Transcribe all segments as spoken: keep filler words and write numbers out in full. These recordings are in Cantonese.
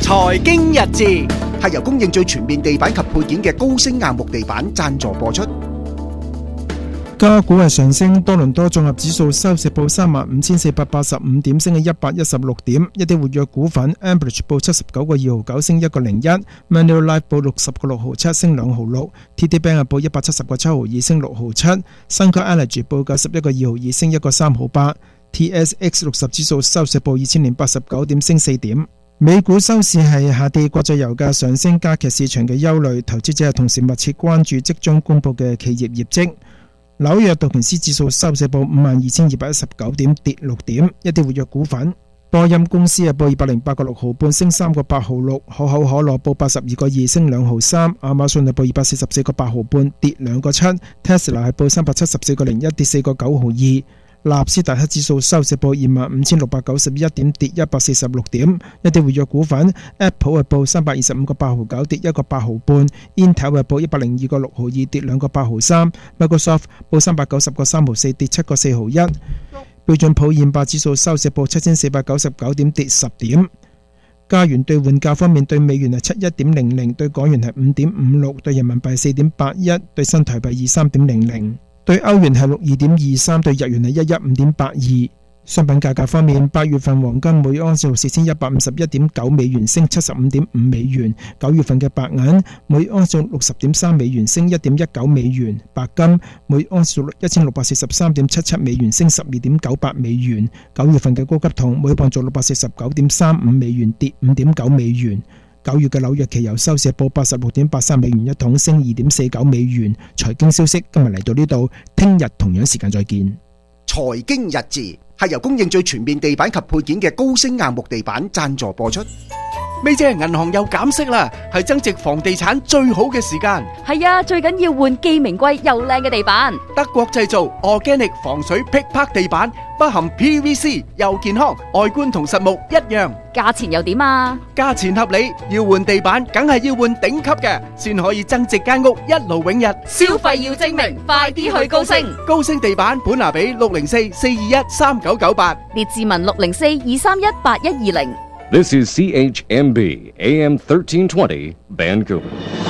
財經日誌係由供應最全面地板及配件嘅高升硬木地板贊助播出。 加股係上升，多倫多綜合指數收市報三萬五千四百八十五點，升嘅一百一十六點。一啲活躍股份 Ambridge 報七十九個二毫九，升一個零一。Manulife 報六十個六毫七，升兩毫六。T D Bank 報一百七十個七毫二，升六毫七。Suncor Energy 報九十一個二毫二，升一個三毫八。T S X 六十指數收市報二千零八十九點，升四點。美股收市係下跌，國際油價上升加劇市場嘅憂慮，投資者同時密切關注即將公布嘅企業業績。紐約道瓊斯指數收市報五萬二千二百一十九點，跌六點。一啲活躍股份，波音公司啊報二百零八個六毫半，升三個八毫六。可口可樂報八十二個二，升兩毫三。亞馬遜啊報二百四十四個八毫半，跌兩個七。Tesla 係報三百七十四個零一，跌四個九毫二。納斯達克指數收市報二萬五千六百九十一點，跌一百四十六點。一啲活躍股份 ，Apple 係報三百二十五個八毫九，跌一個八毫半。Intel 係報一百零二個六毫二，跌兩個八毫三。Microsoft 報三百九十個三毫四，跌七個四毫一。標準普爾五百指數收市報七千四百九十九點，跌十點。加元兌換價方面，對美元係七一點零零，對港元係五點五六，對人民幣四點八一，對新台幣二三點零零。對歐元係六二點二三，對日元係一一五點八二。商品價格方面，八月份黃金每盎司四千一百五十一點九美元，升七十五點五美元。九月份嘅白銀每盎司六十點三美元，升一點一九美元。白金每盎司一千六百四十三點七七美元，升十二點九八美元。九月份嘅高級銅每磅做六百四十九點三五美元，跌五點九美元。九月嘅紐約期油收市報八十六點八三美元一桶，升二點四九美元。財經消息今日嚟到呢度，聽日同樣時間再見。 財經日誌係由供應最全面地板及配件嘅高升硬木地板贊助播出。 咪姐，銀行又減息啦，係增值房地產最好嘅時間。 係啊，最緊要換既名貴又靚嘅地板。 德國製造 Organic 防水劈拍地板，不含 P V C， 又健康，外觀同實木一樣。 價錢又點啊？ 價錢合理，要換地板梗係要換頂級嘅，先可以增值間屋一勞永逸。 消費要精明，快啲去高升。 高升地板本拿比六零四四二一三九九八， 列治文六零四二三一八一二零。 This is C H M B A M thirteen twenty Vancouver。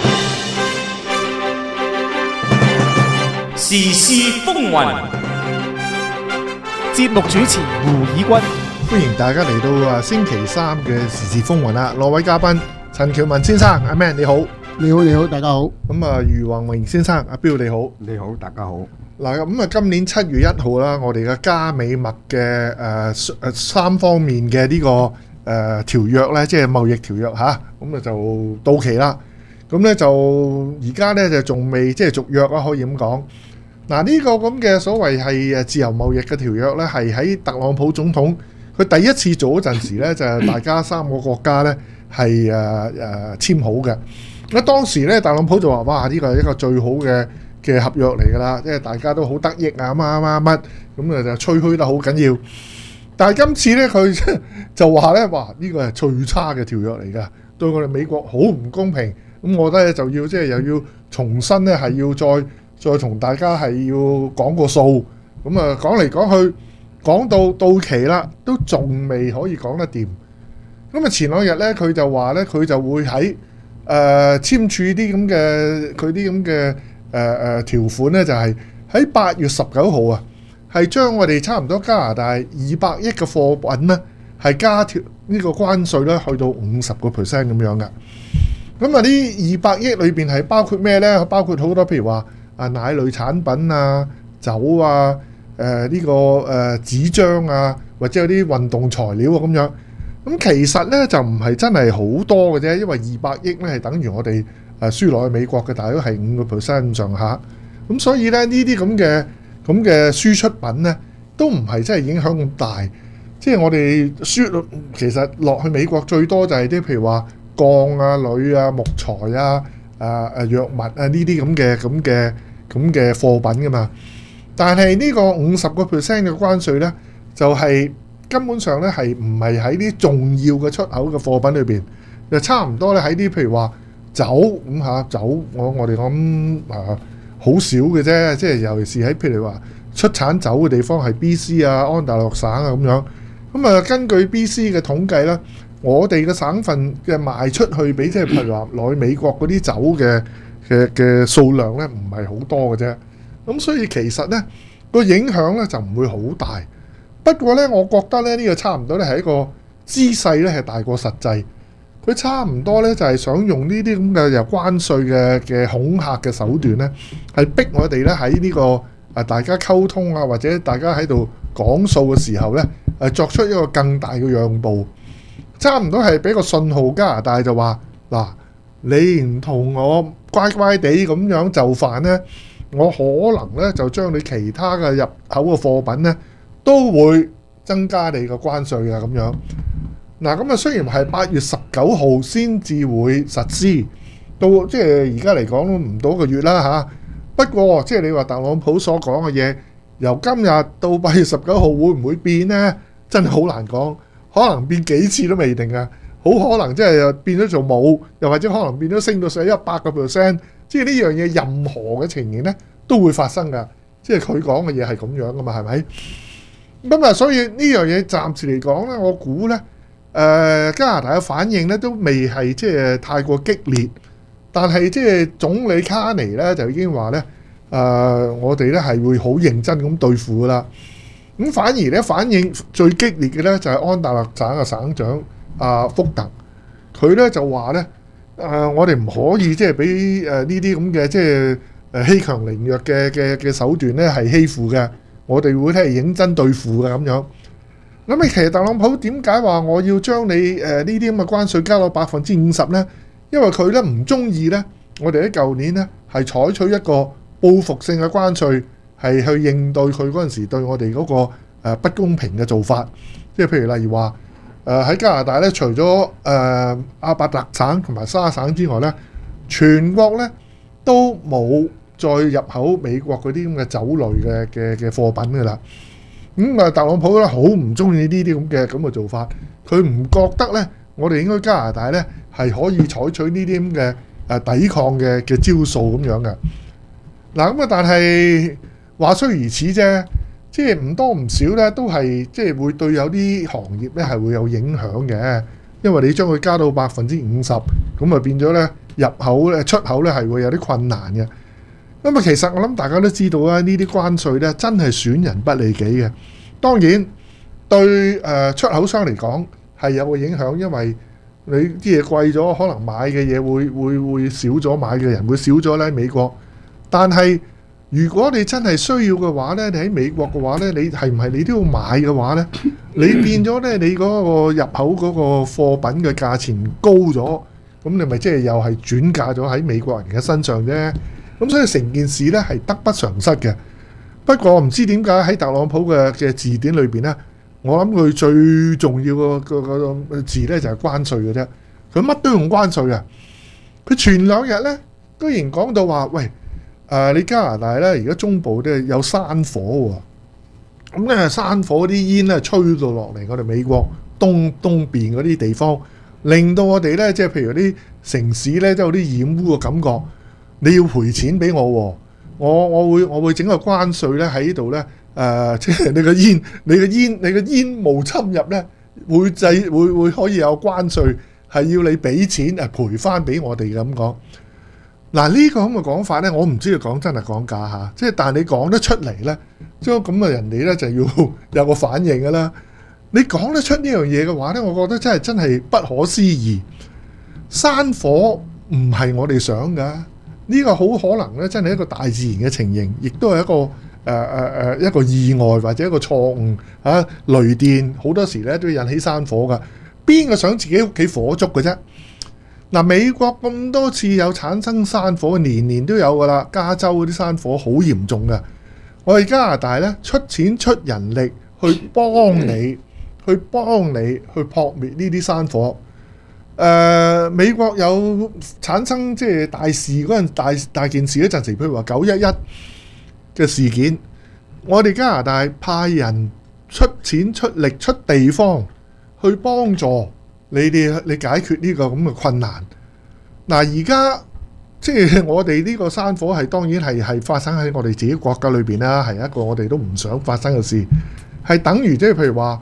時事風雲， 節目主持胡以軍， 歡迎大家嚟到啊星期三嘅時事風雲啦！六位嘉賓，陳喬文先生，阿 Man 你好， 你好你好，大家好。 咁啊，余宏榮先生，阿 Bill 你好， 你好，大家好。 嗱，咁啊，今年七月一號啦，我哋嘅加美墨嘅誒誒三方面嘅呢、這個。誒、呃、條約咧，即係貿易條約嚇，咁啊就到期啦。咁咧就而家咧就仲未即係續約啦，可以咁講。嗱，呢個咁嘅所謂係誒自由貿易嘅條約咧，係喺特朗普總統佢第一次做嗰陣時咧，就係大家三個國家咧係誒誒簽好嘅。咁當時咧，特朗普就話：哇，呢個係一個最好嘅嘅合約嚟㗎啦，即係大家都好得益啊，乜乜乜咁啊，就吹噓得好緊要。但係今次咧，佢就話咧，哇！呢個係最差嘅條約嚟㗎，對我哋美國好唔公平。咁我覺得咧就要即係又要重新咧係要再再同大家係要講個數。咁啊講嚟講去，講到到期啦，都仲未可以講得掂。咁啊前兩日咧，佢就話咧，佢就會喺誒、呃、簽署啲咁嘅佢啲咁嘅誒誒條款咧，就係喺八月十九號啊。係將我哋差唔多加拿大二百億嘅貨品呢，係加條呢個關稅咧，去到五十個 percent 咁樣嘅。咁啊，呢二百億裏邊係包括咩呢？包括好多譬如話啊奶類產品啊、酒啊、誒、呃、呢、這個誒、呃、紙張啊，或者有啲運動材料啊咁樣。咁其實呢，就唔係真係好多嘅啫，因為二百億呢係等於我哋誒輸落去美國嘅，大約係五個 percent 咁上下。咁所以咧呢啲咁嘅。咁嘅輸出品呢，都唔係真係影響咁大，即係我哋輸其實落去美國最多就係啲譬如話鋼啊、鋁啊、木材啊、啊啊藥物啊呢啲咁嘅咁嘅咁嘅貨品噶嘛。但係呢個五十個 percent 嘅關稅呢，就係根本上呢係唔係喺啲重要嘅出口嘅貨品裏邊，就差唔多咧喺啲譬如話酒咁嚇酒，我我哋講啊。好少嘅啫，即係尤其是喺譬如話出產酒嘅地方係 B C 啊、安大略省啊咁樣。咁啊，根據 B C 嘅統計咧， 我哋嘅省份嘅賣出去俾即係譬如話來美國嗰啲酒嘅嘅嘅數量咧，唔係好多嘅啫。咁所以其實咧個影響咧就唔會好大。不過咧，我覺得咧呢個差唔多咧係一個姿勢咧係大過實際。佢差唔多咧就係想用呢啲咁嘅由關稅嘅嘅恐嚇嘅手段咧，係逼我哋咧喺呢個啊大家溝通啊，或者大家喺度講數嘅時候咧，誒作出一個更大嘅讓步。差唔多係俾個信號加拿大就話嗱，你唔同我乖乖地咁樣就範呢，我可能呢就將你其他嘅入口嘅貨品呢都會增加你個關稅嘅咁樣。嗱咁啊，雖然係八月十九號先至會實施，到即係而家嚟講都唔到一個月啦嚇。不過即係你話特朗普所講嘅嘢，由今日到八月十九號會唔會變呢？真係好難講。可能變幾次都未定啊！好可能即係又變咗做冇，又或者可能變咗升到上一百個 percent。即係呢樣嘢，任何嘅情形咧都會發生噶。即係佢講嘅嘢係咁樣噶嘛，係咪？咁啊，所以呢樣嘢暫時嚟講咧，我估咧，誒、呃、加拿大嘅反應咧都未係即係太過激烈，但係即係總理卡尼咧就已經話咧，誒、呃、我哋咧係會好認真咁對付噶啦。咁反而咧反應最激烈嘅咧就係安大略省嘅省長阿福特，佢咧就話咧誒我哋唔可以即係俾誒呢啲咁嘅即係誒欺強凌弱嘅嘅嘅手段咧係欺負嘅，我哋會咧係認真對付嘅咁樣。咁啊，其實特朗普點解話我要將你誒呢啲咁嘅關稅加到百分之五十咧？因為佢咧唔中意咧，我哋喺舊年咧係採取一個報復性嘅關稅。係去應對佢嗰陣時對我哋嗰個不公平嘅做法，即係譬如例如話，誒喺加拿大咧，除咗誒阿伯特省同埋沙省之外咧，全國咧都冇再入口美國嗰啲咁嘅酒類嘅嘅嘅貨品㗎啦。咁啊，特朗普咧好唔中意呢啲咁嘅咁嘅做法，佢唔覺得咧，我哋應該加拿大咧係可以採取呢啲咁嘅誒抵抗嘅嘅招數咁樣嘅。嗱咁啊，但係話雖如此啫，即係唔多唔少咧，都係即係會對有啲行業咧係會有影響嘅，因為你將佢加到百分之五十，咁啊變咗咧入口咧出口咧係會有啲困難嘅。咁啊，其實我諗大家都知道啦，呢啲關稅咧真係損人不利己嘅。當然對誒出口商嚟講係有個影響，因為你啲嘢貴咗，可能買嘅嘢會會會少咗，買嘅人會少咗咧美國。但係如果你真係需要嘅話咧，你喺美國嘅話咧，你係唔係你都要買嘅話咧？你變咗咧，你嗰個入口嗰個貨品嘅價錢高咗，咁你咪即係又係轉嫁咗喺美國人嘅身上啫。咁所以成件事咧係得不償失嘅。不過我唔知點解喺特朗普嘅嘅字典裏邊咧，我諗佢最重要個個個字咧就係關稅嘅啫。佢乜都用關稅啊！佢前兩日咧居然講到話，喂！誒、呃，你加拿大咧，而家中部咧有山火喎、哦，咁咧山火啲煙咧吹到落嚟，我哋美國東東邊嗰啲地方，令到我哋咧，即係譬如啲城市咧，都有啲染污嘅感覺。你要賠錢俾我、哦，我我會我會整個關稅咧喺呢度咧，誒、呃，即係你個煙，你個煙，你個煙霧侵入咧，會制會會可以有關稅，係要你俾錢誒賠翻俾我哋嘅咁講。嗱，呢個咁嘅講法咧，我唔知佢講真係講假嚇，即係但係你講得出嚟咧，即係咁嘅人哋咧就要有個反應㗎啦。你講得出呢樣嘢嘅話咧，我覺得真係真係不可思議。山火唔係我哋想㗎，呢個好可能咧真係一個大自然嘅情形，亦都係一個誒誒誒一個意外或者一個錯誤嚇。雷電好多時咧都引起山火㗎，邊個想自己屋企火燭嘅啫？嗱，美國咁多次有產生山火，年年都有噶啦。加州嗰啲山火好嚴重嘅。我哋加拿大咧出錢出人力去幫你，去幫你去撲滅呢啲山火。誒、呃，美國有產生即係大事嗰陣大大件事嗰陣時，譬如話九一一嘅事件，我哋加拿大派人出錢出力出地方去幫助。你哋你解決呢個咁嘅困難。嗱，而家即係我哋呢個山火係當然係係發生喺我哋自己國家裏邊啦，係一個我哋都唔想發生嘅事。係等於即係譬如話誒、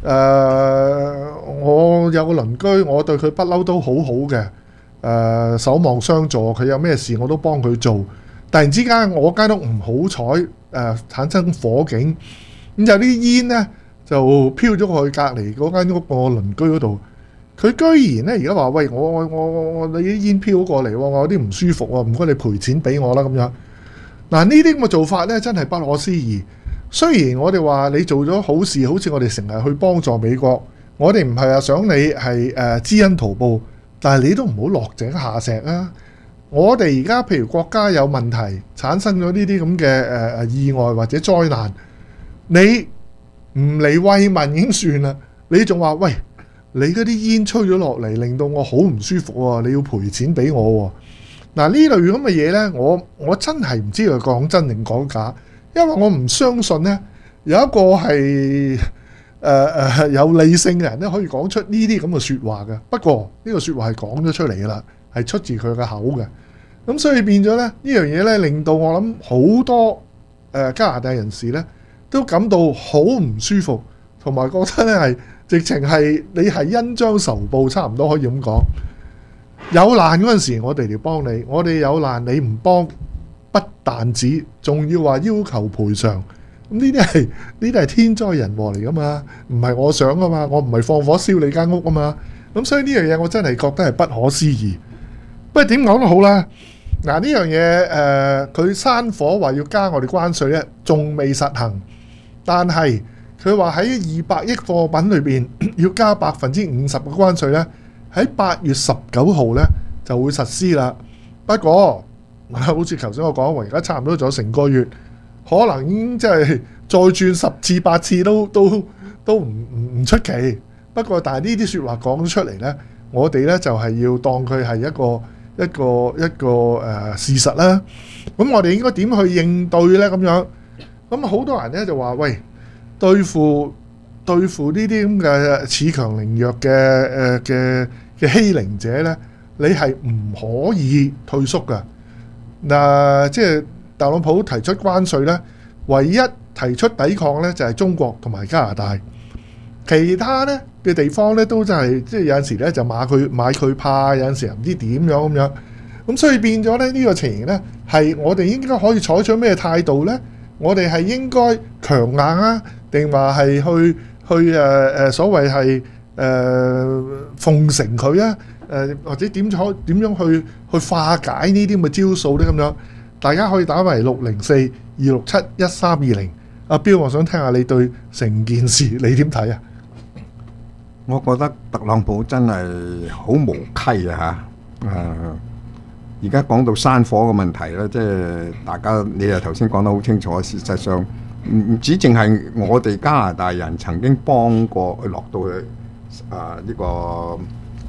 呃，我有個鄰居，我對佢不嬲都好好嘅，誒、呃、守望相助，佢有咩事我都幫佢做。突然之間我間屋唔好彩誒產生火警，咁有啲煙呢就飄咗去隔離嗰間屋個鄰居嗰度。佢居然呢而家話：喂，我我我我你啲煙飄過嚟喎，我有啲唔舒服喎，唔該你賠錢俾我啦咁樣。嗱，呢啲咁嘅做法呢，真係不可思議。雖然我哋話你做咗好事，好似我哋成日去幫助美國，我哋唔係話想你係誒知恩圖報，但係你都唔好落井下石啊！我哋而家譬如國家有問題，產生咗呢啲咁嘅誒誒意外或者災難，你唔嚟慰問已經算啦，你仲話喂，你嗰啲煙吹咗落嚟，令到我好唔舒服喎，你要賠錢俾我喎。嗱，呢類咁嘅嘢呢，我我真係唔知佢講真定講假。因為我唔相信呢，有一個係誒誒有理性嘅人咧，可以講出呢啲咁嘅説話嘅。不過呢個説話係講咗出嚟㗎啦，係出自佢嘅口嘅。咁所以變咗咧，呢樣嘢咧，令到我諗好多誒、呃、加拿大人士咧，都感到好唔舒服，同埋覺得咧係直情係你係恩將仇報，差唔多可以咁講。有難嗰陣時，我哋嚟幫你；我哋有難，你唔幫。不但止，仲要話要求賠償，咁呢啲係呢啲係天災人禍嚟噶嘛，唔係我想啊嘛，我唔係放火燒你間屋啊嘛，咁所以呢樣嘢我真係覺得係不可思議。不過點講都好啦，嗱呢樣嘢誒，佢山火話要加我哋關稅咧，仲未實行，但係佢話喺二百億貨品裏邊要加百分之五十嘅關稅咧，喺八月十九號咧就會實施啦。不過好似頭先我講，而家差唔多咗成個月，可能已經即係再轉十次八次都都都唔唔唔出奇。不過，但係呢啲説話講咗出嚟呢，我哋呢就係要當佢係一個一個一個誒、呃、事實啦。咁我哋應該點去應對呢？咁樣咁好多人呢就話：喂，對付對付呢啲咁嘅恃強凌弱嘅誒嘅嘅欺凌者呢，你係唔可以退縮㗎。嗱、呃，即係特朗普提出關稅咧，唯一提出抵抗咧就係、是、中國同埋加拿大，其他咧嘅地方咧都真係即係有陣時咧就買佢買佢怕，有陣時又唔知點樣咁樣，咁所以變咗咧呢、這個情形咧係我哋應該可以採取咩態度咧？我哋係應該強硬啊，定話係去去誒誒、呃、所謂係誒、呃、奉承佢啊？誒、呃、或者點可點樣去去化解呢啲咁嘅招數咧？咁樣大家可以打埋六零四二六七一三二零。阿標，我想聽下你對成件事你點睇啊？ 我覺得特朗普真係好無稽啊！嚇、呃，誒而家講到山火嘅問題咧，即係大家你又頭先講得好清楚，事實上唔唔止淨係我哋加拿大人曾經幫過落到去啊呢個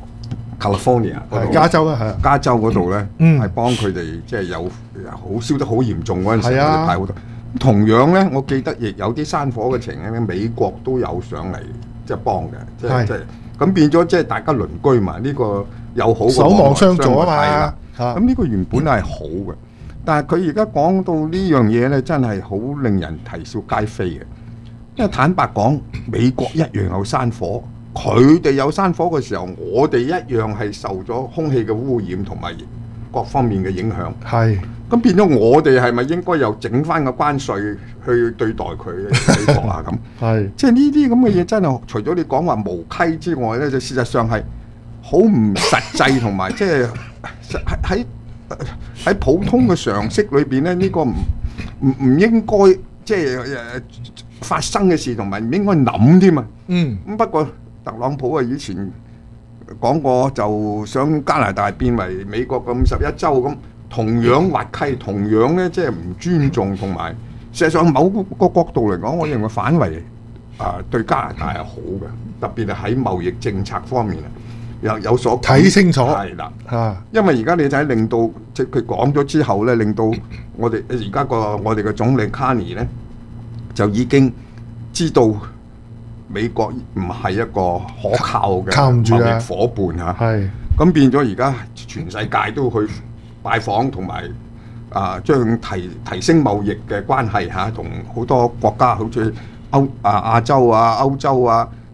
California 加州啊，係加州嗰度咧，係、 嗯、幫佢哋即係有好燒得好嚴重嗰陣時，我哋派好多。同樣咧，我記得亦有啲山火嘅情形咧，美國都有上嚟即係幫嘅，即係即係咁變咗，即係大家鄰居嘛，呢、這個有好守望相助啊嘛。 咁呢個原本係好嘅，嗯、但係佢而家講到呢樣嘢咧，真係好令人啼笑皆非嘅。因為坦白講，美國一樣有山火。佢哋有山火嘅時候，我哋一樣係受咗空氣嘅污染同埋各方面嘅影響。係，咁變咗我哋係咪應該又整翻個關稅去對待佢美國啊？咁係，即係呢啲咁嘅嘢真係除咗你講話無稽之外咧，就事實上係好唔實際，同埋即係喺喺喺普通嘅常識裏邊咧，呢、這個唔唔唔應該即係誒發生嘅事，同埋唔應該諗添啊。嗯，咁不過。特朗普啊，以前講過就想加拿大變為美國嘅五十一州咁，同樣滑稽，同樣咧即係唔尊重，同埋事實上某個角度嚟講，我認為反為啊、呃、對加拿大係好嘅，特別係喺貿易政策方面啊，有有所睇清楚係啦嚇，因為而家你睇令到即係佢講咗之後咧，令到我哋而家個我哋嘅總理卡尼咧就已經知道。美國唔係一個可靠嘅貿易夥伴嚇，係咁變咗而家全世界都去拜訪同埋啊，將提提升貿易嘅關係嚇，同好多國家好似歐啊亞洲啊、歐洲啊，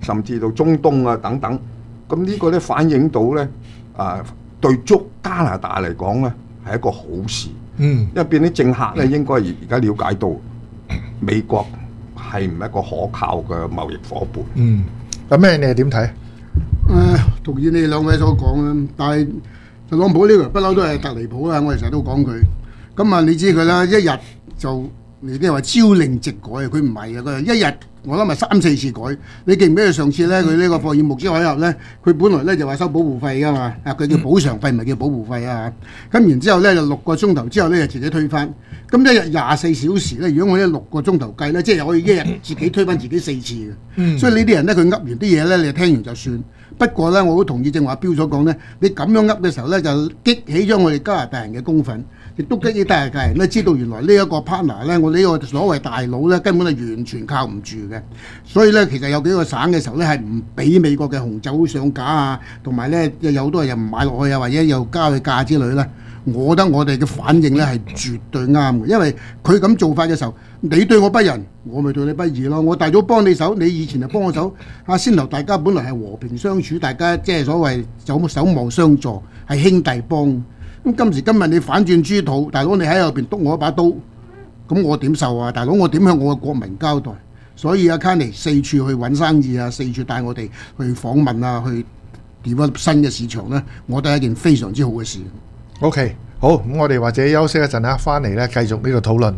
甚至到中東啊等等。咁呢個咧反映到咧啊，對足加拿大嚟講咧係一個好事。 嗯， 因為變啲政客咧應該而家了解到美國係唔係一個可靠嘅貿易伙伴。 嗯，咁咩你係點睇？ 誒、呃，同意你哋兩位所講啦，但係特朗普呢個不嬲都係特離譜啦，我哋成日都講佢。咁啊，你知佢啦，一日就你啲話朝令夕改，佢唔係啊，佢一日我諗係三四次改。你記唔記得上次咧，佢呢個霍爾木茲海峽咧，佢本來咧就話收保護費噶嘛，啊佢叫補償費，唔係叫保護費啊。咁然之後咧就六個鐘頭之後咧就自己推翻。咁一日廿四小時咧，如果我呢六個鐘頭計咧，即係可以一日自己推翻自己四次嘅。嗯、所以呢啲人咧，佢噏完啲嘢咧，你就聽完就算。不過咧，我好同意正話標所講咧，你咁樣噏嘅時候咧，就激起咗我哋加拿大人嘅公憤，亦都激起加拿大人咧知道原來呢一個 partner 咧，我哋呢個所謂大佬咧，根本係完全靠唔住嘅。所以咧，其實有幾個省嘅時候咧，係唔俾美國嘅紅酒上架啊，同埋咧有好多人又唔買落去啊，或者又加佢價之類咧。我覺得我哋嘅反應咧係絕對啱嘅，因為佢咁做法嘅時候，你對我不仁，我咪對你不義咯。我大早幫你手，你以前就幫我手，啊先頭大家本來係和平相處，大家即係所謂守守望相助，係兄弟幫。咁今時今日你反轉豬肚，大佬你喺後邊督我一把刀，咁我點受啊？大佬我點向我嘅國民交代？所以阿 Kenny 四處去揾生意啊，四處帶我哋去訪問啊，去 develop 新嘅市場咧，我覺得係一件非常之好嘅事。 OK， 好，咁我哋或者休息一陣啦，翻嚟咧繼續呢個討論。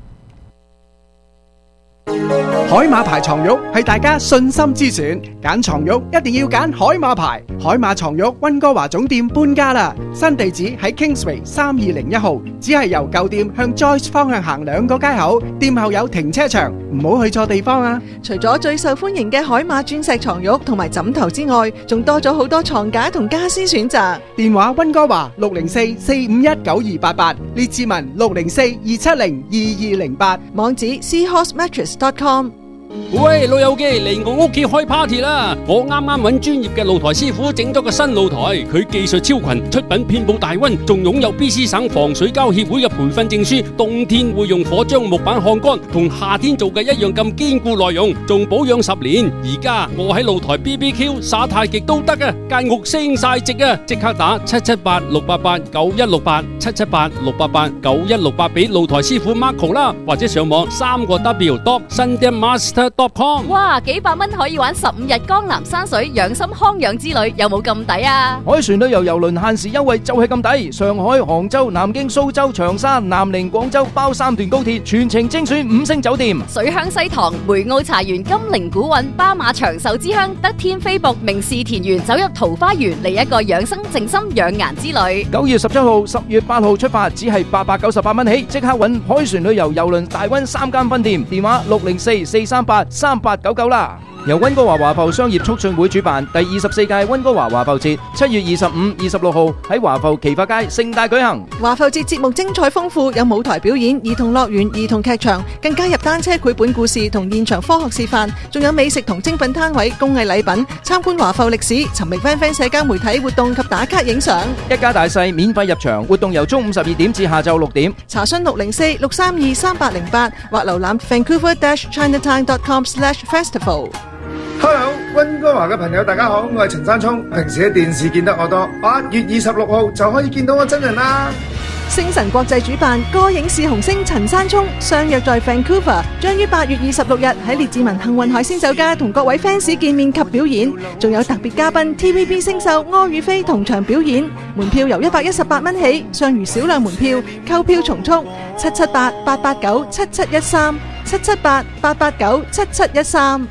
海馬牌床褥係大家信心之選，揀床褥一定要揀海馬牌。海馬床褥溫哥華總店搬家啦，新地址喺 Kingsway 三二零一號，只係由舊店向 Joyce 方向行兩個街口，店後有停車場，唔好去錯地方啊！ 除咗最受歡迎嘅海馬鑽石床褥同埋枕頭之外，仲多咗好多床架同家私選擇。 電話溫哥華六零四四五一九二八八，列志文六零四二七零二二零八， 網址 seahorse mattress dot com。 喂，老友記嚟我屋企開 party 啦！我啱啱揾專業嘅露台師傅整咗個新露台，佢技術超群，出品遍布大溫，仲擁有 B C 省防水膠協會嘅培訓證書。冬天會用火將木板烘乾，同夏天做嘅一樣咁堅固耐用，仲保養十年。而家我喺露台 B B Q 耍太極都得啊！間屋升晒值啊！即刻打七七八六八八九一六八七七八六八八九一六八俾露台師傅 Marco 啦，或者上網三個 W dot sundaemaster dot com。 哇，幾百蚊可以玩十五日江南山水養心康養之旅，有冇咁抵啊？ 海船旅遊郵輪限時優惠就係咁抵，上海、杭州、南京、蘇州、長沙、南寧、廣州包三段高鐵，全程精選五星酒店。 水鄉西塘、梅澳茶園、金陵古韻、巴馬長壽之鄉、德天飛瀑、名士田園，走入桃花源嚟一個養生靜心養顏之旅。 九月十七號、十月八號出發，只係八百九十八蚊起，即刻揾海船旅遊郵輪大溫三間分店，電話六零四四三八三八九九啦。由溫哥華華埠商業促進會主辦第二十四屆溫哥華華埠節，七月二十五、二十六號喺華埠奇發街盛大舉行。 華埠節節目精彩豐富，有舞台表演、兒童樂園、兒童劇場，更加入單車繪本故事同現場科學示範，仲有美食同精品攤位、工藝禮品，參觀華埠歷史，尋覓 friend friend 社交媒體活動及打卡影相。 一家大細免費入場，活動由中午十二點至下晝六點。 查詢六零四六三二三八零八或瀏覽 vancouver dash chinatown dot com slash festival。 Hello， 溫哥華嘅朋友大家好，我係陳山聰，平時喺電視見得我多，八月二十六號就可以見到我真人啦。 星晨國際主辦歌影視紅星陳山聰相約在 Vancouver， 將於八月二十六日喺列治文幸運海鮮酒家同各位 fans 見面及表演，仲有特別嘉賓 T V B 星秀柯宇飛同場表演，門票由一百一十八蚊起，尚餘少量門票，購票從速，七七八八八九七七一三，七七八八八九七七一三。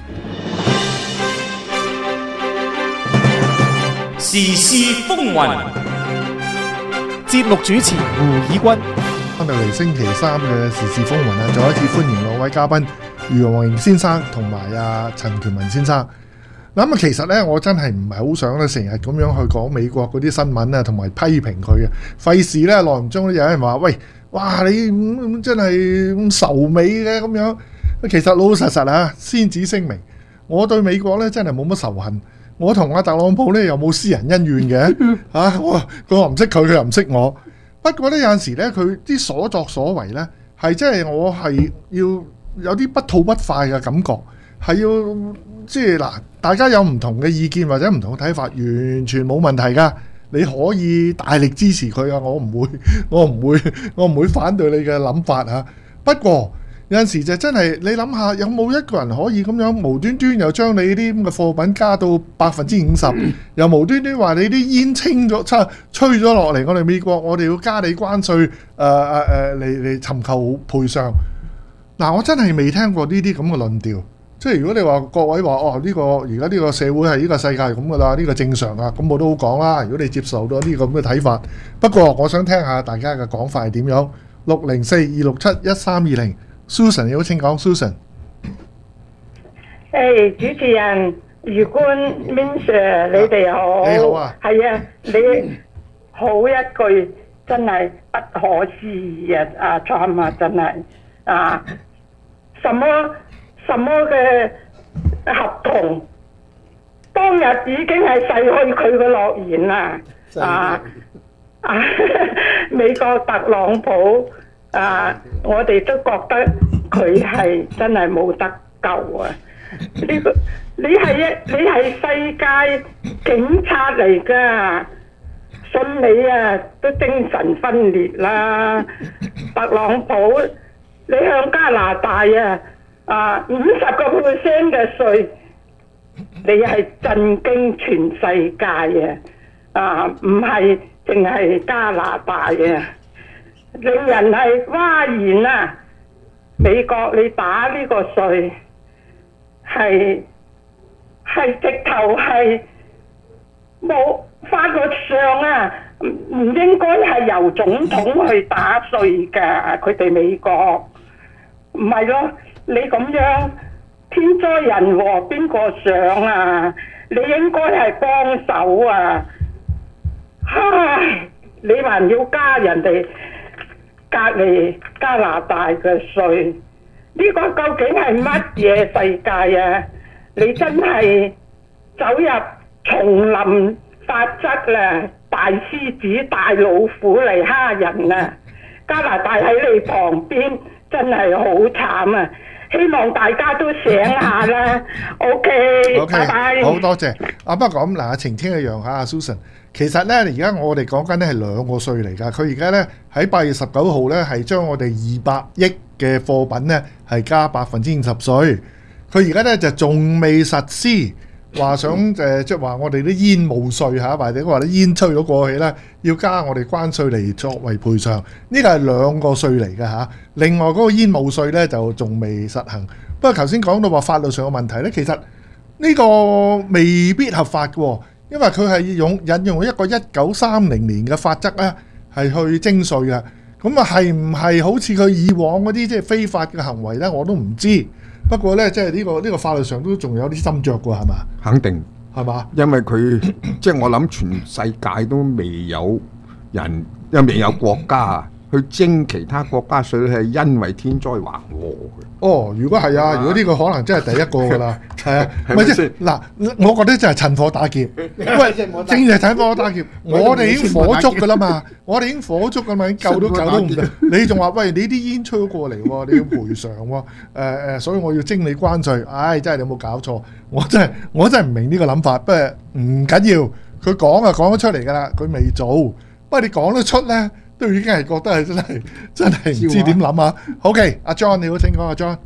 時事風雲， 節目主持胡以軍。 翻到嚟星期三嘅時事風雲啊，再一次歡迎兩位嘉賓余榮榮先生同埋阿陳權文先生。咁啊，其實咧我真係唔係好想咧成日咁樣去講美國嗰啲新聞啊，同埋批評佢嘅，費事咧耐唔中有人話喂，哇你咁、嗯、真係咁仇美嘅咁樣。其實老老實實啊，先旨聲明，我對美國咧真係冇乜仇恨。我同阿特朗普咧又冇私人恩怨嘅嚇、啊，我佢話唔識佢，佢又唔識我。不過咧有陣時咧，佢啲所作所為咧係真係我係要有啲不吐不快嘅感覺，係要即係嗱，大家有唔同嘅意見或者唔同嘅睇法，完全冇問題㗎。你可以大力支持佢啊！我唔會，我唔會，我唔會反對你嘅諗法嚇。不過有陣時就真係你諗下，有冇一個人可以咁樣無端端又將你啲咁嘅貨品加到百分之五十，又無端端話你啲煙清咗、吹吹咗落嚟，我哋美國我哋要加你關稅，誒誒誒嚟嚟尋求賠償。嗱，我真係未聽過呢啲咁嘅論調。即係如果你話各位話哦呢個而家呢個社會係呢個世界咁噶啦，呢個正常啊，咁我都好講啦。如果你接受到呢個咁嘅睇法，不過我想聽下大家嘅講法係點樣。六零四二六七一三二零 Susan 你好，請講 Susan。 誒主持人余官 Min Sir 你哋好。 你好啊。 係啊，你好一句真係不可思議啊！阿 Trump 啊，真係啊，什麼？什麼嘅合同？當日已經係逝去佢嘅諾言啦！啊啊！美國特朗普啊，我哋都覺得佢係真係冇得救啊！呢個你係一你係世界警察嚟㗎，信你啊都精神分裂啦！特朗普，你向加拿大啊！啊，五十個 percent 嘅稅，你係震驚全世界啊！啊，唔係淨係加拿大啊，令人係嘩然啊！美國你打呢個稅，係係直頭係冇法律上啊，唔唔應該係由總統去打稅㗎，佢哋美國唔係咯。你咁樣天災人禍邊個想啊？你應該係幫手啊！唉，你還要加人哋隔離加拿大嘅稅，呢個究竟係乜嘢世界啊？你真係走入叢林法則啦，大獅子大老虎嚟蝦人啊！加拿大喺你旁邊真係好慘啊！希望大家都醒下啦。OK， 拜拜。 好多謝。啊，不過咁嗱，晴天嘅讓下阿 Susan。其實咧，而家我哋講緊咧係兩個稅嚟㗎。佢而家咧喺八月十九號咧係將我哋二百億嘅貨品咧係加百分之五十稅。佢而家咧就仲未實施，話想誒即係話我哋啲煙霧稅嚇，或者話啲煙吹咗過去咧，要加我哋關稅嚟作為賠償。呢個係兩個稅嚟嘅嚇。另外嗰個煙霧稅咧就仲未實行。不過頭先講到話法律上嘅問題咧，其實呢個未必合法嘅，因為佢係用引用一個一九三零年嘅法則咧，係去徵稅嘅。咁啊係唔係好似佢以往嗰啲即係非法嘅行為咧？我都唔知。不過咧，即係呢個呢個法律上都仲有啲斟酌㗎，係嘛？ 肯定係嘛？ 因為佢即係我諗全世界都未有人，因為未有國家去徵其他國家稅，係因為天災橫禍嘅。 哦，如果係啊，如果呢個可能真係第一個㗎啦，係啊，咪即係嗱，我覺得真係趁火打劫。喂，正係趁火打劫，我哋已經火燭㗎啦嘛，我哋已經火燭㗎嘛，已經救都救都唔得。你仲話喂，你啲煙吹咗過嚟喎，你要賠償喎，誒誒，所以我要徵你關稅。唉，真係你有冇搞錯？我真係我真係唔明呢個諗法。不過唔緊要，佢講啊講得出嚟㗎啦，佢未做。不過你講得出咧，都已經係覺得係真係真係唔知點諗啊。OK，阿 John 你好，請講阿 John。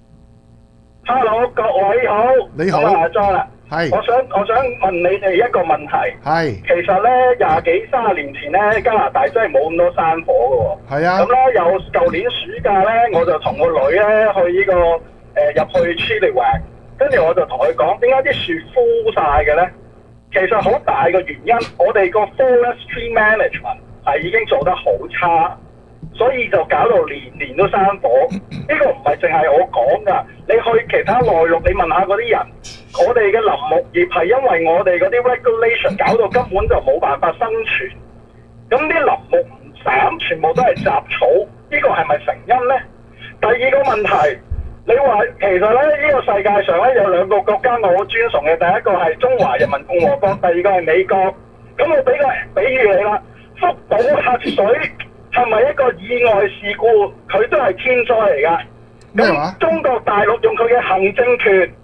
Hello， 各位好， 你好， 阿 John 啦， 係， 我想我想問你哋一個問題， 係， 其實咧廿幾三十年前咧加拿大真係冇咁多山火嘅喎， 係啊， 咁咧有舊年暑假咧我就同個女咧去呢、這個誒入、呃、去 Chilliwack，跟住我就同佢講點解啲樹枯晒嘅咧？其實好大嘅原因，我哋個 forestry management 係已經做得好差。所以就搞到年年都山火，呢、這個唔係淨係我講㗎，你去其他內陸，你問下嗰啲人，我哋嘅林木業係因為我哋嗰啲 regulation 搞到根本就冇辦法生存，咁啲林木唔斬，全部都係雜草，呢、這個係咪成因呢？第二個問題，你話其實咧呢、這個世界上咧有兩個國家我好尊崇嘅，第一個係中華人民共和國，第二個係美國。咁我俾個比喻你啦，福島核水。係咪一個意外事故？佢都係天災嚟㗎。咁中國大陸用佢嘅行政權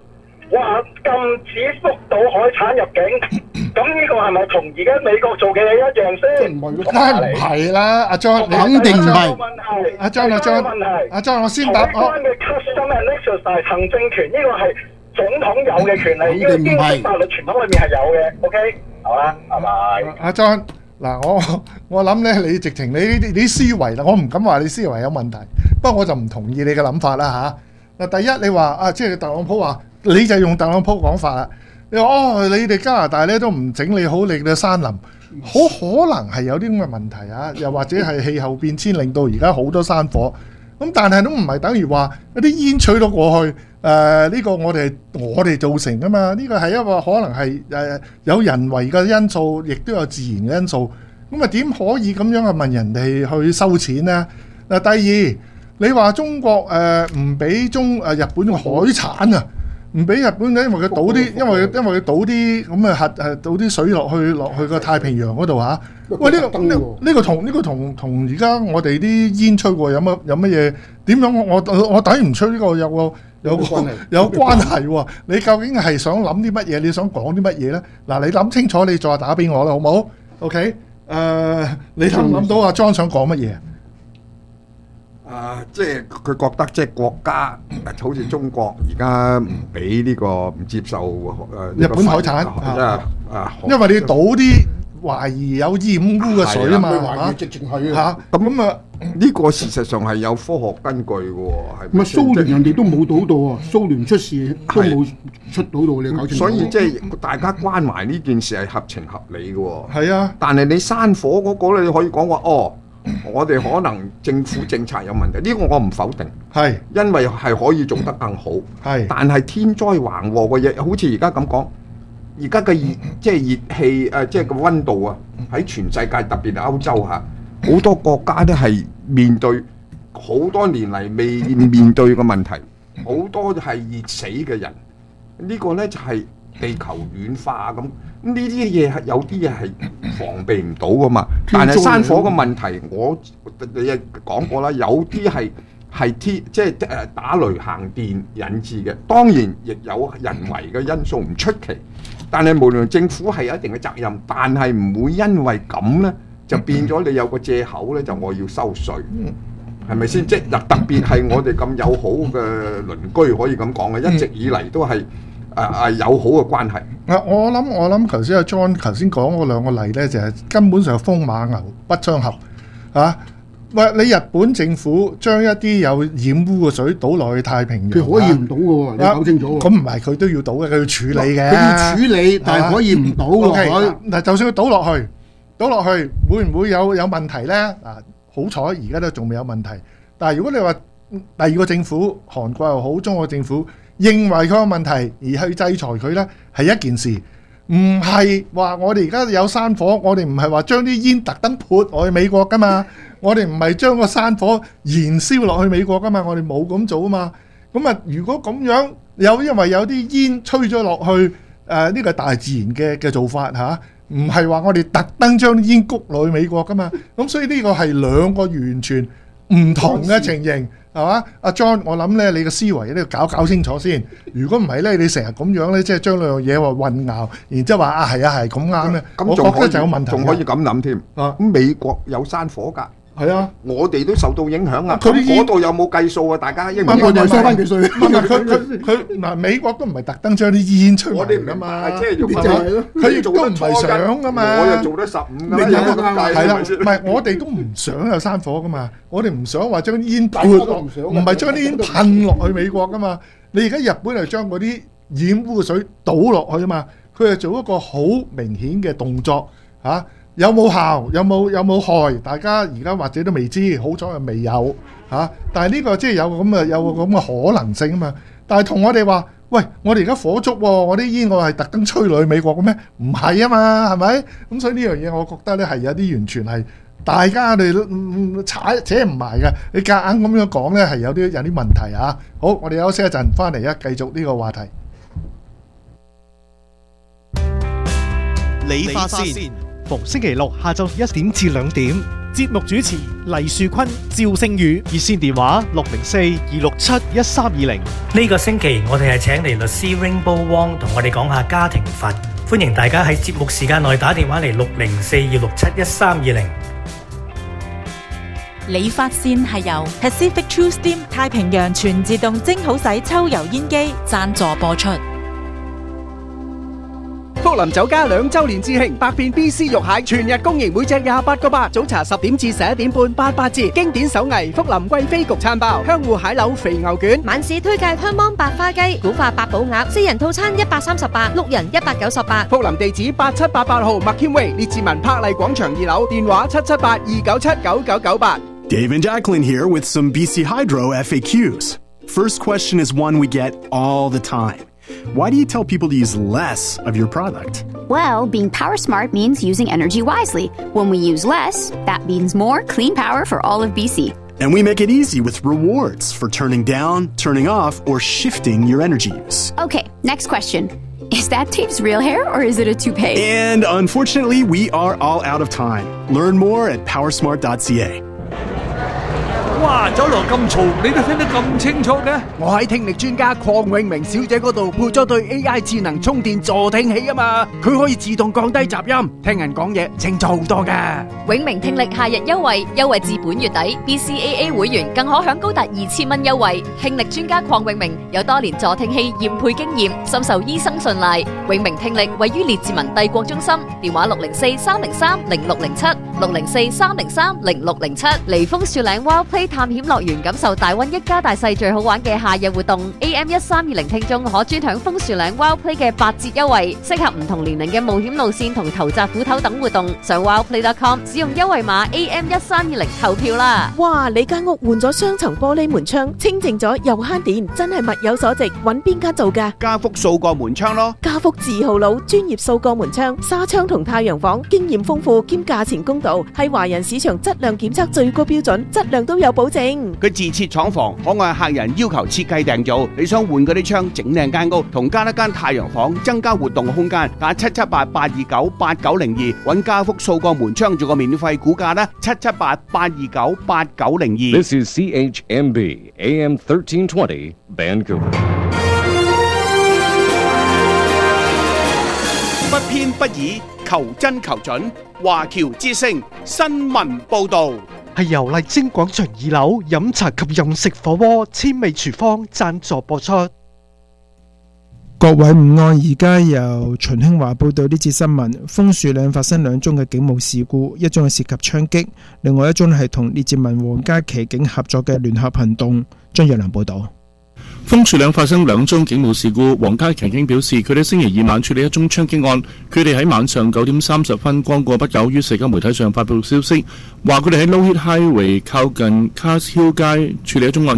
話禁止福島海產入境，咁呢個係咪同而家美國做嘅嘢一樣先？ 梗係唔係啦，阿 John，你肯定唔係。 阿 John， 阿 John， 阿 John， 我先答我。 台灣嘅 custom and exercise 行政權呢個係總統有嘅權利，呢個經濟法律傳統裏面係有嘅。OK， 好啦，拜拜。 阿 John， 嗱，我我諗咧，你直情你呢啲你啲思維啦，我唔敢話你思維有問題，不過我就唔同意你嘅諗法啦嚇。嗱，第一你話啊，即係特朗普話，你就用特朗普講法啦。你話哦，你哋加拿大咧都唔整理好你嘅山林，好可能係有啲咁嘅問題啊，又或者係氣候變遷令到而家好多山火。咁但係都唔係等於話一啲煙吹咗過去，誒、呃、呢、呢個我哋我哋造成噶嘛？呢個係一個可能係誒、呃、有人為嘅因素，亦都有自然嘅因素。咁啊點可以咁樣去問人哋去收錢呢？嗱，第二你話中國誒唔俾中誒日本嘅海產啊？唔俾日本咧，因為佢倒啲，因為因為佢倒啲咁嘅核誒倒啲水落去落去個太平洋嗰度嚇。喂，呢、呢個呢、呢個同呢、呢個同同而家我哋啲煙吹過有乜有乜嘢？點樣我我我睇唔出呢個有個有個有關係喎？你究竟係想諗啲乜嘢？你想講啲乜嘢咧？嗱，你諗清楚，你再打俾我啦，好冇 ？OK？誒、呃，你諗唔諗到阿莊想講乜嘢？ 啊，即係佢覺得即係國家，好似中國而家唔俾呢個唔接受誒日本海產， 即係啊， 因為你倒啲懷疑有染污嘅水啊嘛， 懷疑直情係嚇咁啊， 呢個事實上係有科學根據嘅喎，係唔係蘇聯人哋都冇倒到啊？蘇聯出事都冇出到到，你搞清楚。 所以即係大家關懷呢件事係合情合理嘅喎。 係啊， 但係你山火嗰個咧，你可以講話哦。我哋可能政府政策有問題，呢、這個我唔否定， 係因為係可以做得更好， 係。但係天災橫禍嘅嘢，好似而家咁講，而家嘅熱即係熱氣誒，即係個溫度啊，喺全世界特別係歐洲嚇，好多國家都係面對好多年嚟未面對嘅問題，好多係熱死嘅人，呢、這個呢就係、是。地球暖化咁，呢啲嘢係有啲嘢係防備唔到噶嘛。但係山火嘅問題，我你亦講過啦，有啲係係天即係誒打雷行電引致嘅，當然亦有人為嘅因素唔出奇。但係無論政府係有一定嘅責任，但係唔會因為咁咧就變咗你有個藉口咧，就我要收稅，係咪先？即係特別係我哋咁友好嘅鄰居可以咁講嘅，一直以嚟都係。啊啊友好嘅關係啊！我諗我諗頭先阿 John 頭先講嗰兩個例咧，就係、是、根本上風馬牛不相合啊！喂，你日本政府將一啲有染污嘅水倒落去太平洋， 佢可以唔倒嘅喎，你搞清楚喎。 咁唔係佢都要倒嘅，佢要處理嘅。 佢要處理，但係可以唔倒落去。 嗱，就算佢倒落去，倒落去會唔會有有問題咧？啊，好彩而家都仲未有問題。但係如果你話第二個政府，韓國又好，中國政府，認為佢有問題而去制裁佢呢，係一件事，唔係話我哋而家有山火，我哋唔係話將啲煙特登潑落去美國噶嘛，我哋唔係將個山火燃燒落去美國噶嘛，我哋冇咁做啊嘛。咁啊，如果咁樣有因為有啲煙吹咗落去，誒、呃、呢、呢個大自然嘅嘅做法嚇，唔係話我哋特登將啲煙谷落去美國噶嘛。咁所以呢個係兩個完全唔同嘅情形。係嘛？阿 John，我諗咧，你嘅思維咧要搞搞清楚先。如果唔係咧，你成日咁樣咧，即係將兩樣嘢話混淆，然之後話啊係啊係咁啱咧，我覺得就有問題。 仲可以咁諗添。啊，咁美國有山火㗎。 係啊， 我哋都受到影響啊！佢嗰度有冇計數啊？大家應唔應該收翻幾稅？ 唔係佢佢佢嗱，美國都唔係特登將啲煙出嚟㗎嘛，即係用乜？佢亦都唔係想㗎嘛。 我又做得十五㗎，有冇咁計？ 係啦，唔係我哋都唔想有山火㗎嘛，我哋唔想話將煙潑落，唔係將啲煙噴落去美國㗎嘛。你而家日本係將嗰啲染污嘅水倒落去啊嘛，佢係做一個好明顯嘅動作嚇。有冇效？有冇有冇害？大家而家或者都未知，好彩係未有嚇、啊。但係呢個即係有咁嘅有個咁嘅可能性啊嘛。但係同我哋話，喂，我哋而家火燭喎，我啲煙我係特登吹落去美國嘅咩？唔係啊嘛，係咪？咁所以呢樣嘢，我覺得咧係有啲完全係大家哋踩扯唔埋嘅。你夾硬咁樣講咧，係有啲有啲問題啊。好，我哋休息一陣，翻嚟啊，繼續呢個話題。 理髮先。逢星期六下晝一點至兩點節目主持黎樹坤、趙星宇，熱線電話六零四二六七一三二零。 呢個星期我哋係請嚟律師 Rainbow Wong 同我哋講下家庭法，歡迎大家喺節目時間內打電話嚟六零四二六七一三二零。 理髮線係由 Pacific True Steam 太平洋全自動蒸好洗抽油煙機贊助播出。 福林酒家兩周年致慶，百變 B C 肉蟹全日供應，每隻廿八個八。早茶十點至十一點半，八八折。經典手藝福林貴妃焗餐包、香芋蟹柳肥牛卷。 晚市推介香芒白花雞、古法八寶鴨，四人套餐一百三十八，六人一百九十八。 福林地址八七八八號麥謙威列治文柏麗廣場二樓，電話七七八二九七九九九八。 Dave and Jacqueline here with some B C Hydro F A Qs. First question is one we get all the time. Why do you tell people to use less of your product? Well, being power smart means using energy wisely. When we use less, that means more clean power for all of B C. And we make it easy with rewards for turning down, turning off, or shifting your energy use. Okay, next question. Is that Dave's real hair or is it a toupee? And unfortunately, we are all out of time. Learn more at power smart dot c a. 哇！酒樓咁嘈，你都聽得咁清楚嘅？ 我喺聽力專家鄺永明小姐嗰度配咗對 A I 智能充電助聽器啊嘛，佢可以自動降低雜音，聽人講嘢清楚好多噶。 永明聽力夏日優惠，優惠至本月底 ，B C A A 會員更可享高達二千蚊優惠。聽力專家鄺永明有多年助聽器驗配經驗，深受醫生信賴。永明聽力位於列治文帝國中心，電話六零四三零三零六零七六零四三零三零六零七。嚟楓樹嶺 Wild Play 探險樂園，感受大溫一家大細最好玩嘅夏日活動。A M 一三二零聽眾可專享楓樹嶺 Wild Play 嘅八折優惠，適合唔同年齡嘅冒險路線同投擲斧頭等活動。上 wildplay dot com 使用優惠碼 A M 一三二零投票啦！ 哇！你間屋換咗雙層玻璃門窗，清淨咗又慳電，真係物有所值。揾邊間做㗎？ 家福掃過門窗咯。 家福字號佬，專業掃過門窗、紗窗同太陽房，經驗豐富兼價錢公道，係華人市場質量檢測最高標準，質量都有保證。 佢自設廠房，可按客人要求設計訂造。你想換嗰啲窗整靚間屋，同加一間太陽房，增加活動空間，打七七八八二九八九零二，揾家福掃過門窗做個免費估價啦，七七八八二九八九零二。 This is C H M B A M thirteen twenty Vancouver。 不偏不倚，求真求準。華僑之聲新聞報導。 係由麗晶廣場二樓飲茶及飲食火鍋千味廚房贊助播出。 各位午安，而家由秦興華報道呢節新聞。楓樹嶺發生兩宗嘅警務事故，一宗係涉及槍擊，另外一宗係同列治文皇家騎警合作嘅聯合行動。張若良報道。 楓樹嶺發生兩宗警務事故，皇家騎警表示，佢哋星期二晚處理一宗槍擊案。佢哋喺晚上九點三十分光過不久，於社交媒體上發布消息，話佢哋喺 Low Heat Highway 靠近 Cars Hill 街處理一宗案。